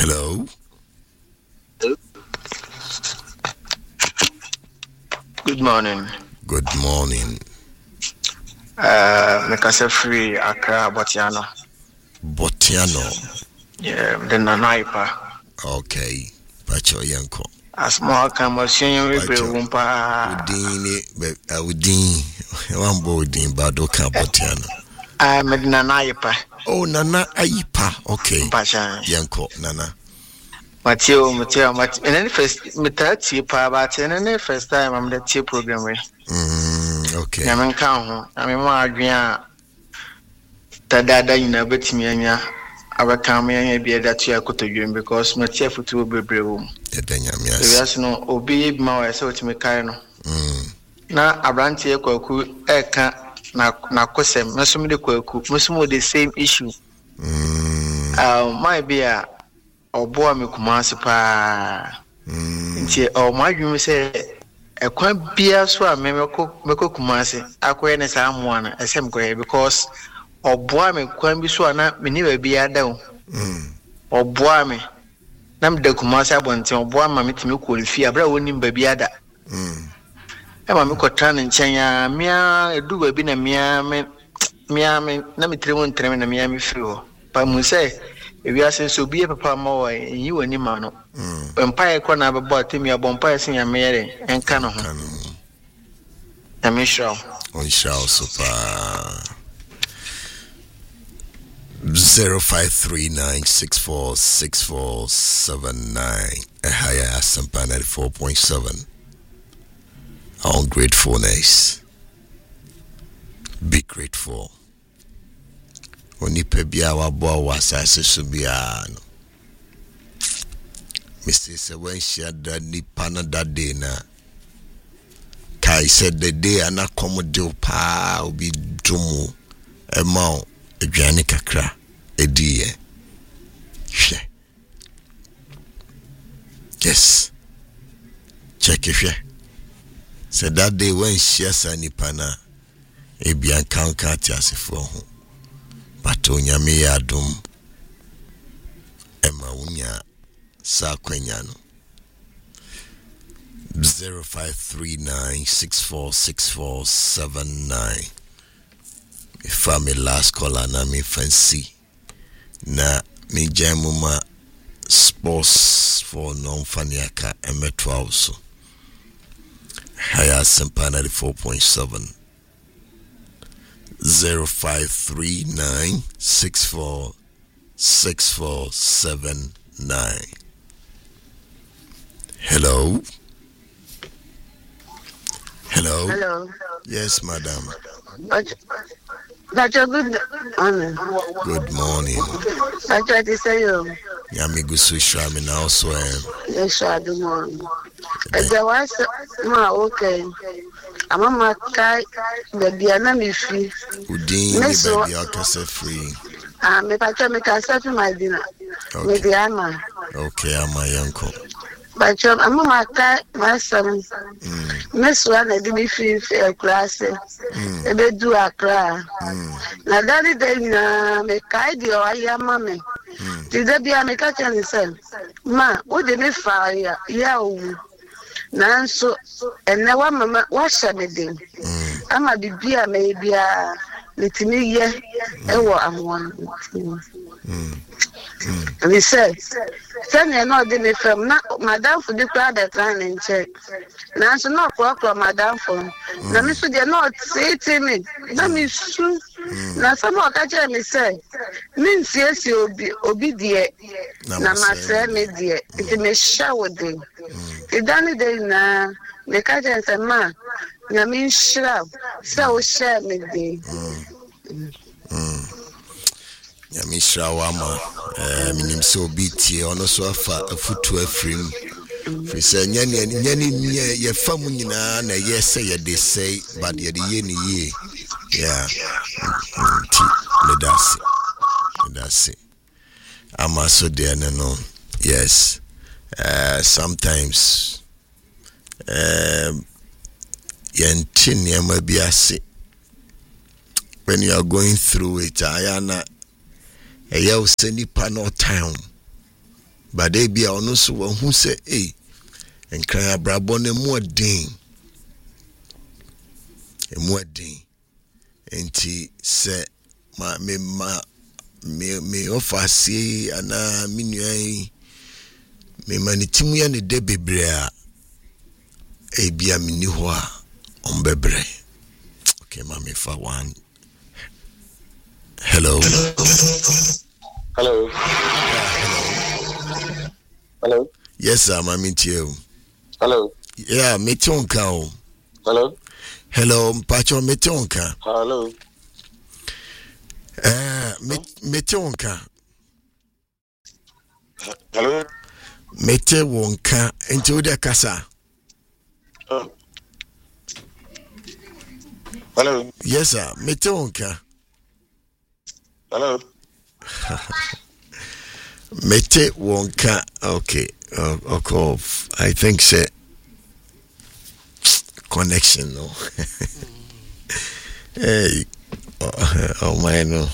Hello. Good morning. Good morning. Mekasa free Accra Botiano. Yeah, the Nanaipa. Okay. Pacho Yanko. A small commotion will be Wumpa. Udin. One boarding Badoka Botiano. I'm a Nanaipa. Oh, Nana Aipa. Okay. Pasha Yanko, Nana. Mateo, and then first, Metati, but in the first time I'm the tea program. Okay. I'm in count. I'm in my green. Tada, you know, bet me, and ya. I will come here and be that you are good to you because my chef will be brave. Yes, no, obey my so to me, Kano. Now, I ran to a cocoa, eka, na cosem, Massimo de Coco, Massimo the same issue. My beer. Or boy me kumasi pa nti o madwum say e kwan bia so a me meko kumasi akoye ne sa amoa na esem koye because o boy me kwan bi so na me ni ba bia da o boy me na me da kumasi abonte o boy ma metimi ko nfi abra woni ba bia da e ma me ko tan nchen ya mia edu ba bi na mia me na me tremo ntrem na mia me firi ho pa mu say if you are saying so be a papa more you any man empire corner about him your bumpire sing a mere and canon I'm sure on shall super 0539646479 a higher Asampa 94.7 on gratefulness. Be grateful. Onipa bia wabo wasase so bia no Mr. Se when she da nipa na that day na Kai said the day ana komodo pa obi dumu ema aduane kakra edie hwe yes check it said that day when she asa nipa na ebian kanka ti asefo ho Batonya me adum Emma unya sa kwenya no 0539646479 if I'm last caller na me fancy na me jamuma sports for non-faniaka emetwa also higher Asampa 94.7 0539646479. Hello. Hello. Yes, madam. That's a good honor. Good morning. I try to say you. Yamigu Sushami now so Yes, I do morning. There was okay. I'm a makai, baby, and I'm free. Udin, baby, I'll free. Me pacha me kasa fi my dinner. Me di ama. Okay, I'm my uncle. But I'm a makai, my son. Miss one, I didn't feel class. I did do a cry. Now, daddy, then me kai di o ya mame. Did there be a me catch and say, Ma, what did me fire? Yeah, Nanso, and now I'm wash me din. I'm a bibia, maybe a little me, I'm one. And he said, Send you know the from Madame for the crowd that ran in check. Nanso, no clock or Madame for. Now, Mr. They're not say to me, let me shoot. Now, some more catch me say, means yes, you'll be obedient. Now, my friend, me dear, it may shower them. The Danny day now, the catch and say, Ma, you mean shrub, so share me day. Yamisha Wama, minim so biti, ono so afa afutu afrim. Fi say nyani ye famu nyina na ye say ye dey say, but ye dey ni ye. Yeah. That's it. I'm also there no. Yes. Sometimes yentin yema biase. When you are going through it, ayana you send it no time but they be on so who say and cry a brabon and more ding and tea say me offer see and me manitimu ya ne de bebre a bia mini ho a on bebre. Okay, mami fa one. Hello. Hello. Yes, sir, mami tio. Hello. Yeah, me tonka o. Hello. Hello, mpacho me tonka. Hello. Me tonka. Hello. Mete wonka into the kasa. Hello. Yes, sir. Mete wonka. Hello. Mete wonka. Okay. Okay. I think say connection no. Hey. Oh my no.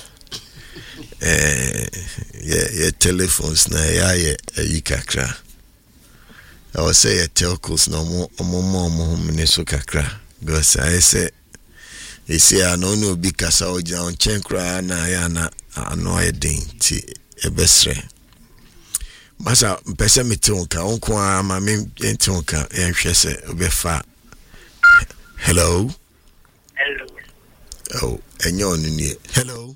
Yeah, telephones na yeah, kakra. I will say a telcos no more so kakra. Because I say, you see, I no be kasa oja on chenkra na ya na annoy ding ti ebesre. Masa pese me tonka onko ama me tonka enhwe se obefa. Hello. Oh, enyo ni. Hello.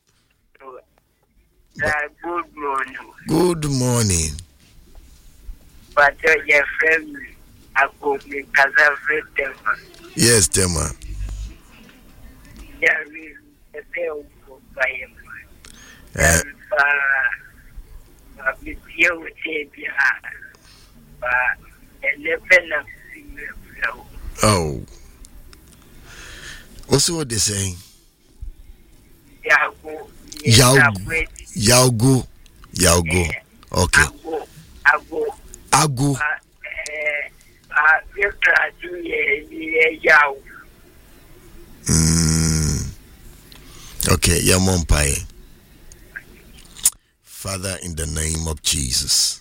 Good morning. Good morning. But your friend, I go make Tema. Yes, Tema. There is a sale by him. But you would say, but oh. What's what they saying? Yago. Okay. Ago. Okay, Yamompai. Father, in the name of Jesus,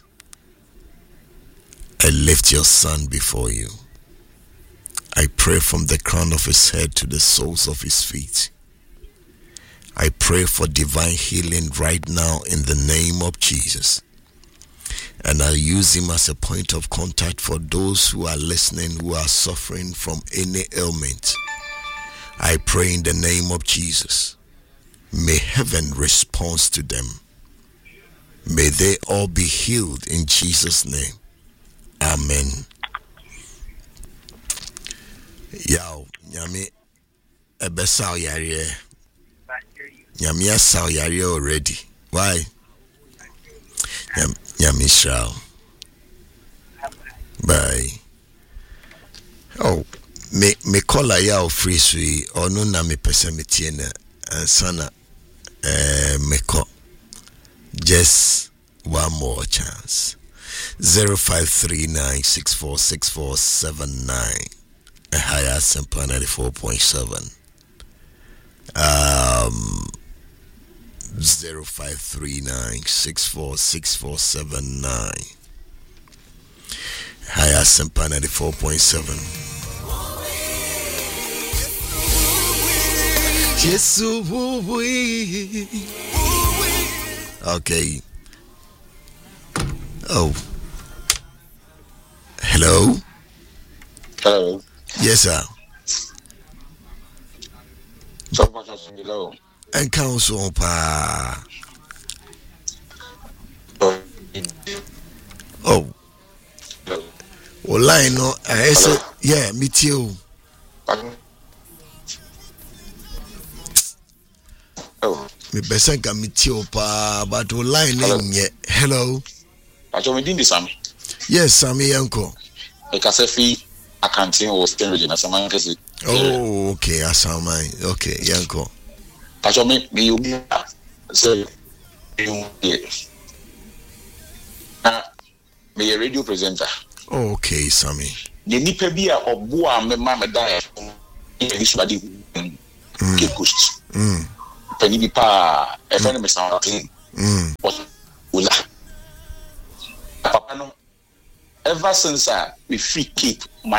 I lift your son before you. I pray from the crown of his head to the soles of his feet. I pray for divine healing right now in the name of Jesus. And I'll use him as a point of contact for those who are listening who are suffering from any ailment. I pray in the name of Jesus. May heaven respond to them. May they all be healed in Jesus' name. Amen. Yow, nyame ebesao yare. Nyame asao yare already. Why? Nyame shall. Bye. Oh, me call ya free sweet or no na me pesemetiena and sana me call. Just one more chance. 0539646479. A higher simple 94.7. 0539646479. Higher simple 94.7. Okay. Oh. Hello? Hello. Yes, sir. So much as hello. And council pa. Oh. Well, I know. I said, yeah, me too. Oh. Me besen ka me too pa, but line name yet. Hello. Acho me din Sammy. Yes, Sammy Yanko. E ka se fi accounting or Western region asaman kesi. Oh, okay, asaman. Okay, Yanko. Acho me you say you me a radio presenter. Oh, okay, Sammy. The nipa bi a obo a me ma me die in the Cape Coast. Penny bi pa e fe me sound clean. What ula. ever since we free Cape, my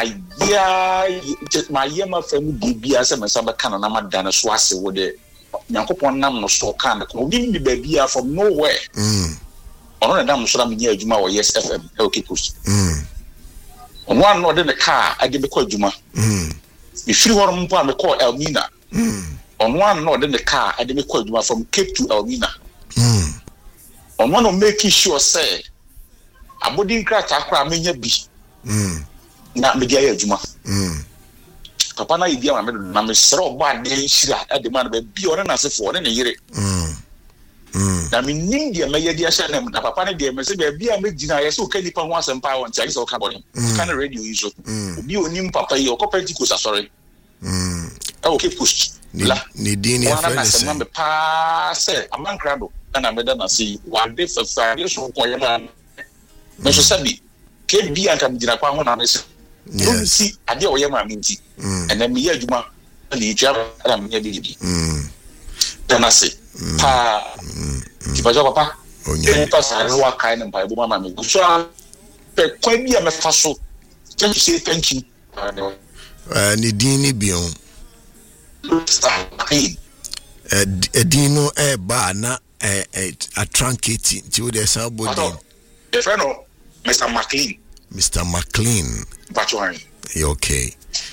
yema family be as a mesaba can na madana swase with the Yankopon nam no so can the baby from nowhere. On a damn slam near Juma or yes FM, okay, push. On one not in the car, I give the call Juma. If you want to call Elmina, on one not in the car, I didn't call Juma from Cape to Elmina. On one of making sure, say, I wouldn't crack a many be. Not Media Juma. Papa, I dear, I'm so bad, at the man be on as a foreign year. I mean, India, my dear Shannon, Papa, dear, Mr. Be a Medina, so can you once and power and Chinese or carbon? Kind of radio usual. You knew Papa, your cooperative, sorry. Okay, push. Nidini, I'm a pass, a man crabble, and I'm a see 1 day for 5 years from Koyaman. Mr. Sabi, can't be and come dinner when I see a dear Yama Minty, and then me, Juma, and the job, and I'm near baby. Then I say, Pa, Papa, pass I know what kind of Bible, Mamma. So, quite be a metaphor. Can you say thank you? Nidini Bion. Dino bar na a truncating to the somebody. The friend of Mr. McLean. Mr. McLean. Batuari. Okay.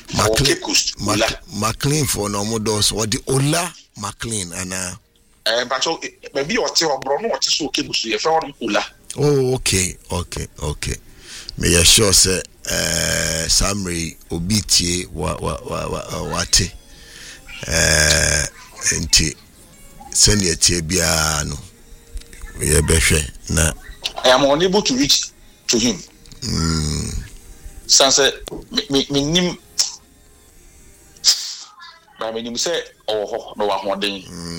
McLean for normal doors. What the Ola McLean and but maybe or two Bruno or so cable to your friend Ola. Oh, okay. May I sure say Samri Obiti wate. Enti send your Tibiano. We are better now. I am unable to reach to him. Sansa, me say, oh, no one day.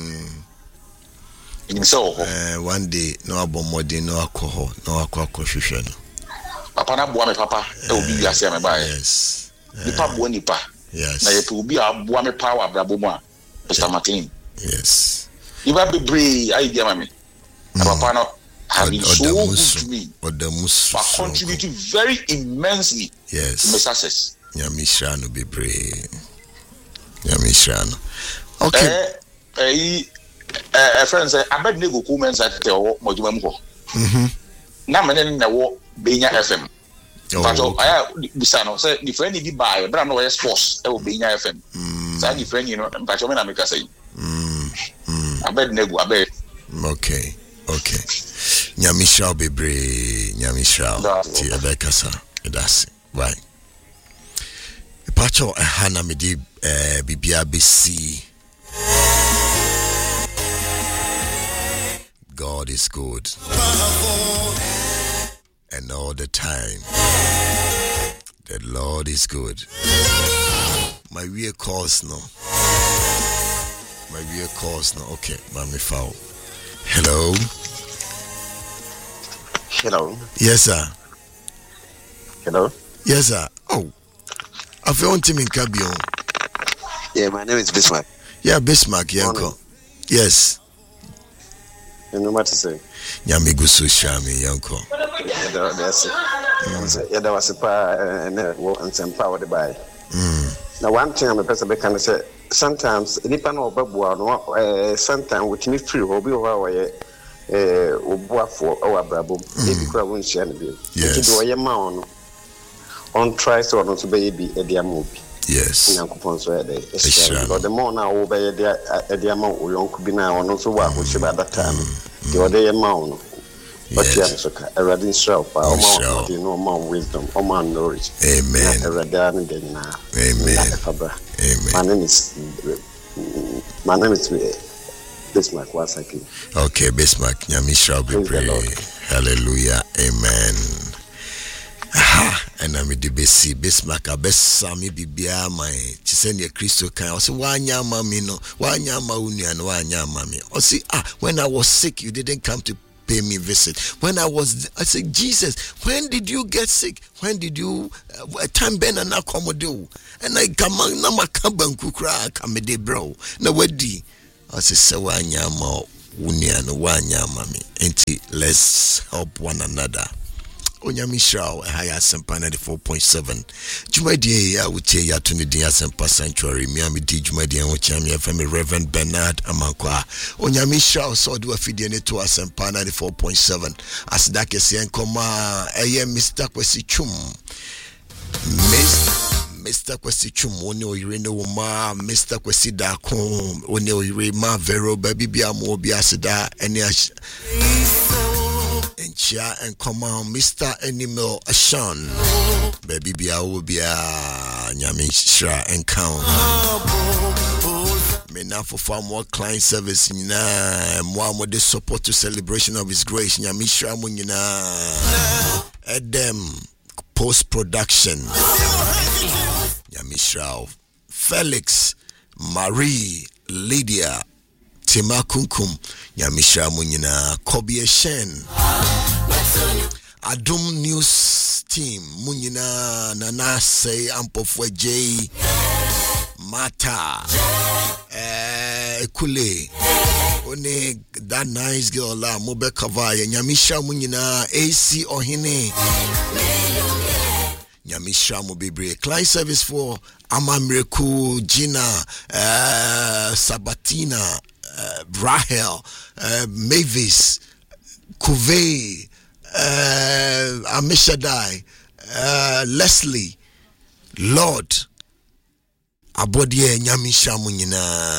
One day, no abomodi, no alcohol, no alcohol. Papa na boa me papa, e obi bi ase me ba. Yes. Nipa boa nipa. Yes. Na ye to obi a boa me power brabo mu a Mr. McLean. Yes. Iba be brave idea mama. Papa no have been so good to me. Contributing very immensely. Yes. To my success. Nyamishano be brave. Nyamishano. Okay. Friends, I bet nego comments at the module. Na menen na wo Benya FM. But I bisano say the friend di buy, but I'm no sports. I will Benya FM. So the friend, you know, but you make us say. I bet nego, I bet. Okay. Nyamisha be brave. Nyamisha. Ti abekasa. That's right. Pacho hana me di bibia bc. God is good. And all the time, the Lord is good. My real cause no. Okay, Mami Fowl. Hello. Yes, sir. Hello. Yes, sir. Oh, I found him in Cabion. Yeah, my name is Bismarck. Yeah, Bismarck, Yanko. Yes. You know what to say? Nyamigusu Shami, Yanko. There was a power and some power to buy. Now, one thing I'm a person can say sometimes, Nipan or Babu, sometimes with me free, or be away. For our brabo, baby crowd share and be. Yes, do a man on tries or not to baby a dear movie. Yes, but the more now obey a dear amount will long be now, and also what which about that time. The other amount, but yes, a reading self, no more wisdom, or more knowledge. Amen. Amen. My name is Bismarck once again. Okay, Bismarck, Nyamisha be praised. Hallelujah. Amen. Aha, and I'm the best Bismarck, a best Sammy Bibia, my Chisenia Christo can also Wanya Mammy, no, Wanya Mauni and Wanya Mammy. Or see, when I was sick, you didn't come to pay me visit. When I said, Jesus, when did you get sick? When did you time ben and accommodate? And I come on, Nama Kaban Kukra, Kamede bro. No, what di? I said, Wanya Ma, Unia, and Wanya Mammy. Let's help one another. onyame shao haya sempa 94.7 jumadi ya utie ya tuni dia sempa sanctuary miami di jumadi ya uchami FM Reverend Bernard Amankwa onyame shao so do afidie ne to sempa 94.7 asidake se nkoma eye Mr. Kwesi Chum Mr. Kwesi Chum one oyire ne woma Mr. Kwesi Dakon one oyire ma vero baby bia mo bia asida ene Enchia and come on, Mr. Animal Ashan. Baby bia will be a Nyamisha and count. Me now for far more client service and more the support to celebration of His grace. Nyamisha Munina. Edem post production. Nyamisha Felix Marie Lydia. Tema Kunkum, Nyamisha Munyina, Kobe Shen, Adum News Team, Munyina, Nana Say, Ampofwe J, Mata, Kule, One, that nice girl, La Mobe Kavaya, Nyamisha Munyina, AC Ohine, Nyamisha Mubibre, client service for Amamreku, Gina, Sabatina, Rahel, Mavis, Cuvée, Amishadai, Leslie, Lord, Abodie Nyamisha Munyina,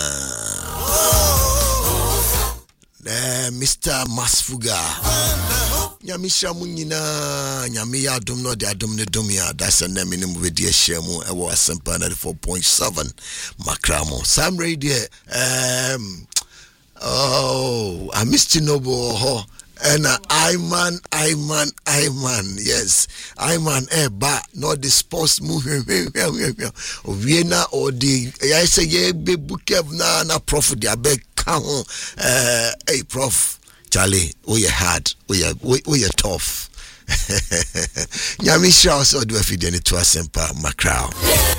Mr. Masfuga, Nyamisha Munyina, Nyamiya Dumno de Adumne Dumia, that's a name in the dear Shemu, I was Sempa 94.7, Makramo, Sam Radio, oh, I missed you noble, and Iman, yes, Iman, ba, not the sports movie, Vienna or the, I say, yeah, be book of na prof, the abeg, hey, prof, Charlie, we are hard, we are tough. Nyamisha also do a feed any to a semper macrow.